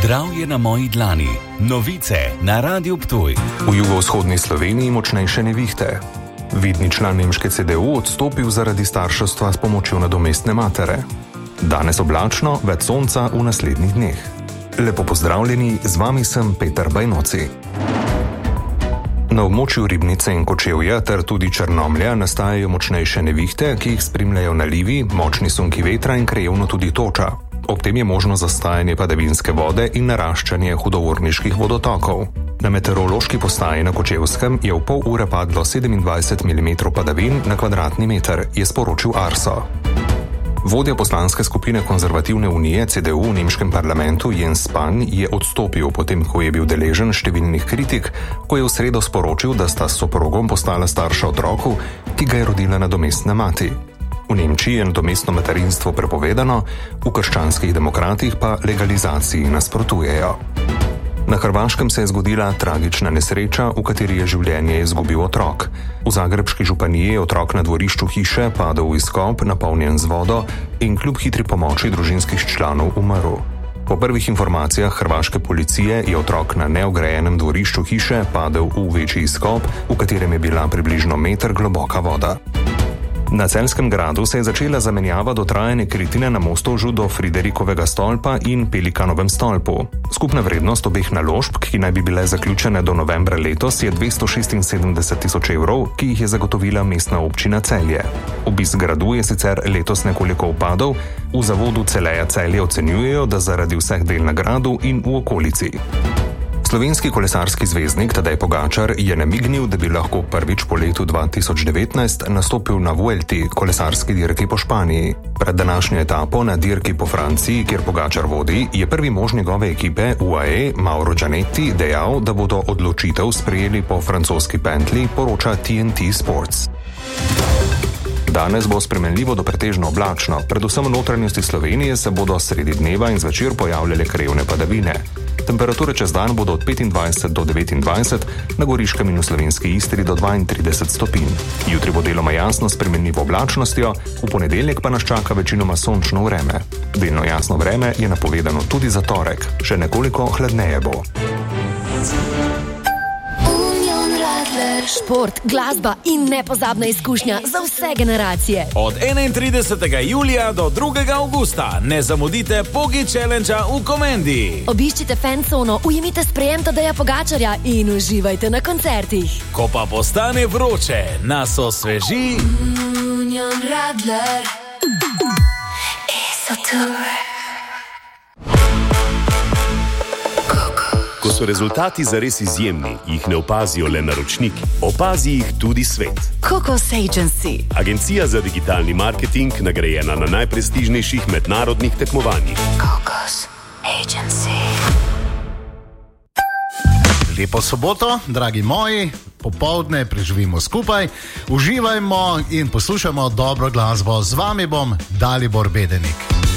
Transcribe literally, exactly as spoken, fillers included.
Zdravje na moji dlani. Novice na Radiu Ptuj. V jugovzhodni Sloveniji močnejše nevihte. Vidni član nemške C D U odstopil zaradi starševstva s pomočjo nadomestne matere. Danes oblačno, več sonca v naslednjih dneh. Lepo pozdravljeni, z vami sem Peter Bajnoci. Na območju Ribnice in Kočevja ter tudi Črnomlja nastajajo močnejše nevihte, ki jih spremljajo nalivi, močni sunki vetra in krajevno tudi toča. Ob tem je možno zastajanje padavinske vode in naraščanje hudourniških vodotokov. Na meteorološki postaji na Kočevskem je v pol ure padlo sedemindvajset milimetrov padavin na kvadratni meter, je sporočil Arso. Vodja poslanske skupine Konzervativne unije C D U v nemškem parlamentu Jens Spahn je odstopil, potem ko je bil deležen številnih kritik, ko je v sredo sporočil, da sta s soprogom postala starša otroku, ki ga je rodila nadomestna mati. V Nemčiji je nadomestno materinstvo prepovedano, v krščanskih demokratih pa legalizaciji nasprotujejo. Na Hrvaškem se je zgodila tragična nesreča, v kateri je življenje izgubil otrok. V zagrebški županiji je otrok na dvorišču hiše padel v izkop, napolnjen z vodo, in kljub hitri pomoči družinskih članov umrl. Po prvih informacijah hrvaške policije je otrok na neograjenem dvorišču hiše padel v večji izkop, v katerem je bila približno meter globoka voda. Na Celjskem gradu se je začela zamenjava dotrajane kritine na mostožu do Friderikovega stolpa in Pelikanovem stolpu. Skupna vrednost obeh naložb, ki naj bi bile zaključene do novembra letos, je dvesto šestinsedemdeset tisoč evrov, ki jih je zagotovila mestna občina Celje. Obisk gradu je sicer letos nekoliko upadal, v zavodu Celeja Celje ocenjujejo, da zaradi vseh del na gradu in v okolici. Slovenski kolesarski zvezdnik Tadej Pogačar je namignil, da bi lahko prvič po letu dva tisoč devetnajst nastopil na Vuelti, kolesarski dirki po Španiji. Pred današnjo etapo na dirki po Franciji, kjer Pogačar vodi, je prvi mož njegove ekipe U A E Mauro Gianetti dejal, da bodo odločitev sprejeli po francoski pentli, poroča T N T Sports. Danes bo spremenljivo do pretežno oblačno, predvsem v notranjosti Slovenije se bodo sredi dneva in zvečer pojavljale krajevne padavine. Temperature čez dan bodo od petindvajset do devetindvajset, na Goriškem in v slovenski Istri do dvaintrideset stopinj. Jutri bo deloma jasno s spremenljivo oblačnostjo, v ponedeljek pa nas čaka večinoma sončno vreme. Delno jasno vreme je napovedano tudi za torek, še nekoliko hladneje bo. Šport, glasba in nepozabna izkušnja za vse generacije. Od enaintridesetega julija do drugega avgusta ne zamudite Pogi Challengea v Komendi. Obiščite fancono, ujemite sprejem Tadeja Pogačarja in uživajte na koncertih. Ko pa postane vroče, nas osveži Union Radler Esotour. Ko so rezultati zares izjemni, jih ne opazijo le naročniki, opazi jih tudi svet. Cocos Agency. Agencija za digitalni marketing, nagrajena na najprestižnejših mednarodnih tekmovanjih. Cocos Agency. Lepo soboto, dragi moji, popoldne preživimo skupaj, uživajmo in poslušamo dobro glasbo. Z vami bom Dalibor Bedenik.